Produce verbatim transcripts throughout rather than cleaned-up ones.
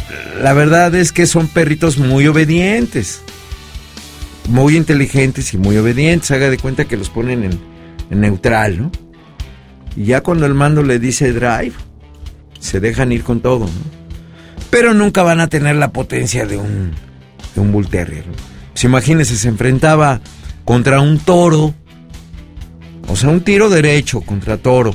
la verdad es que son perritos muy obedientes, muy inteligentes y muy obedientes. Haga de cuenta que los ponen en, en neutral, ¿no? Y ya cuando el mando le dice drive, se dejan ir con todo, ¿no? Pero nunca van a tener la potencia de un, de un Bull Terrier, ¿no? Pues imagínense, se enfrentaba contra un toro, o sea, un tiro derecho contra toro.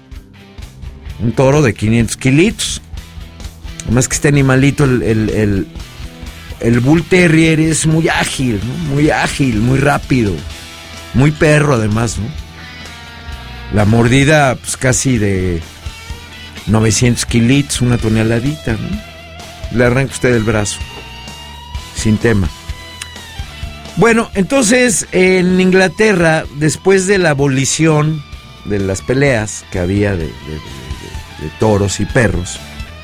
Un toro de quinientos kilitos. Además que este animalito, el, el, el, el Bull Terrier es muy ágil, ¿no? Muy ágil, muy rápido. Muy perro además, ¿no? La mordida, pues casi de novecientos kilitos, una toneladita, ¿no? Le arranca usted el brazo, sin tema. Bueno, entonces, en Inglaterra, después de la abolición de las peleas que había de, de, de, de toros y perros,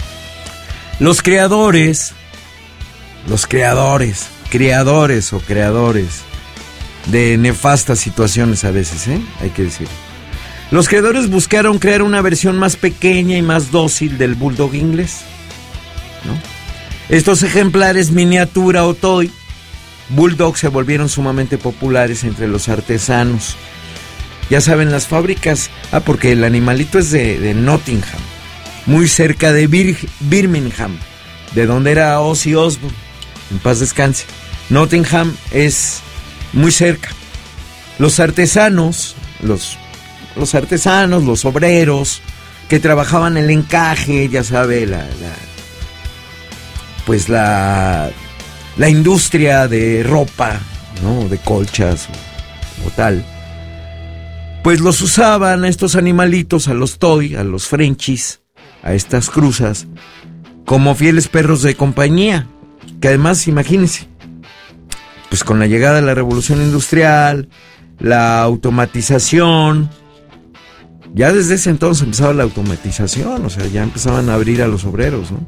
los creadores, los creadores, criadores o creadores de nefastas situaciones a veces, ¿eh? Hay que decir. Los creadores buscaron crear una versión más pequeña y más dócil del bulldog inglés, ¿no? Estos ejemplares miniatura o toy bulldog se volvieron sumamente populares entre los artesanos. Ya saben, las fábricas, ah, porque el animalito es de, de Nottingham, muy cerca de Bir, Birmingham, de donde era Ozzy Osbourne, en paz descanse. Nottingham es muy cerca. Los artesanos, los Los artesanos, los obreros que trabajaban el encaje, ya sabe, la, la pues la la industria de ropa, ¿no? De colchas o, o tal. Pues los usaban a estos animalitos, a los toy, a los Frenchies, a estas cruzas, como fieles perros de compañía. Que además, imagínense, pues con la llegada de la revolución industrial, la automatización. Ya desde ese entonces empezaba la automatización, o sea, ya empezaban a abrir a los obreros, ¿no?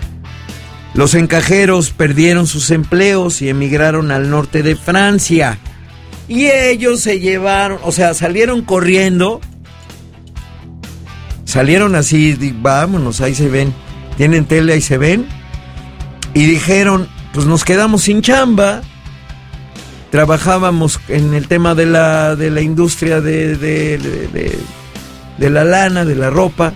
Los encajeros perdieron sus empleos y emigraron al norte de Francia. Y ellos se llevaron, o sea, salieron corriendo. Salieron así, vámonos, ahí se ven. Tienen tele, ahí se ven. Y dijeron, pues nos quedamos sin chamba. Trabajábamos en el tema de la, de la industria de... de, de, de de la lana, de la ropa.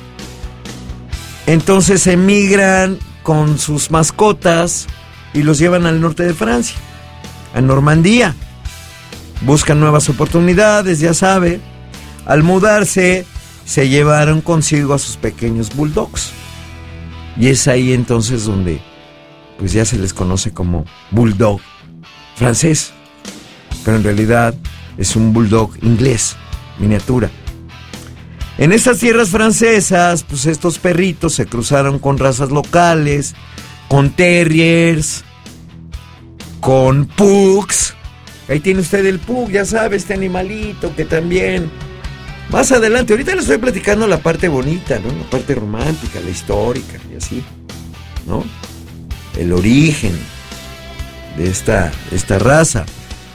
Entonces emigran con sus mascotas y los llevan al norte de Francia, a Normandía. Buscan nuevas oportunidades, ya sabe. Al mudarse, se llevaron consigo a sus pequeños bulldogs. Y es ahí entonces donde pues ya se les conoce como bulldog francés. Pero en realidad es un bulldog inglés, miniatura. En estas tierras francesas, pues estos perritos se cruzaron con razas locales, con terriers, con pugs. Ahí tiene usted el pug, ya sabe, este animalito que también... Más adelante, ahorita le estoy platicando la parte bonita, ¿no? La parte romántica, la histórica y así, ¿no? El origen de esta, esta raza.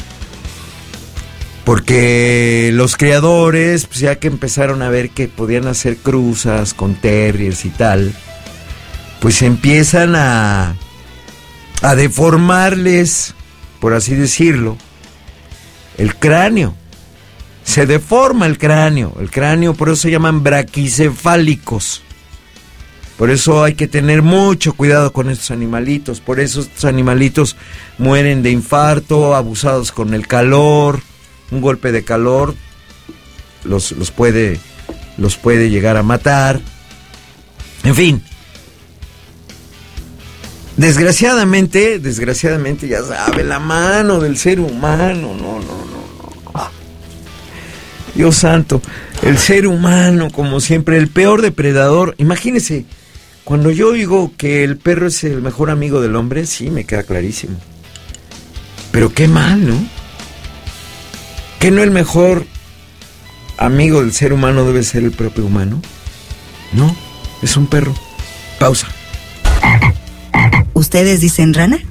Porque los criadores, pues ya que empezaron a ver que podían hacer cruzas con terriers y tal, pues empiezan a, a deformarles, por así decirlo, el cráneo. Se deforma el cráneo, el cráneo, por eso se llaman braquicefálicos. Por eso hay que tener mucho cuidado con estos animalitos, por eso estos animalitos mueren de infarto, abusados con el calor. Un golpe de calor los, los, puede, los puede llegar a matar. En fin. Desgraciadamente, desgraciadamente, ya sabe, la mano del ser humano. No, no, no, no. Dios santo. El ser humano, como siempre, el peor depredador. Imagínese, cuando yo oigo que el perro es el mejor amigo del hombre, sí, me queda clarísimo. Pero qué mal, ¿no? ¿Que no el mejor amigo del ser humano debe ser el propio humano? No, es un perro. Pausa. ¿Ustedes dicen rana?